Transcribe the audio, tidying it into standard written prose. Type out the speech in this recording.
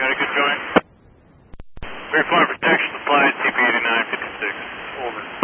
Got a good joint? Rear flight protection applied, CP 8956. Over.